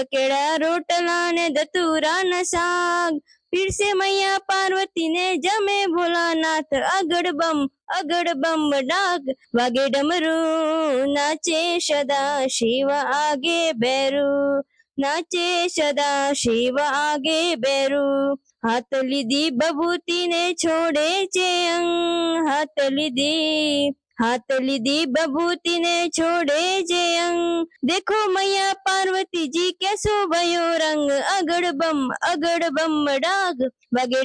केड़ा रोटला ने दतूरा न साग। फिर से मैया पार्वती ने जमे भोलानाथ। अगड़ बम डाक वागे डमरू। नाचे सदा शिव आगे बैरू। नाचे सदा शिव आगे बैरू। हाथ लीधी बबूती ने छोड़े चे अंग। हाथ लीधी बबूती ने छोड़े जे अंग। देखो मैया पार्वती जी कैसो भयो रंग। अगड़ बम डाक वागे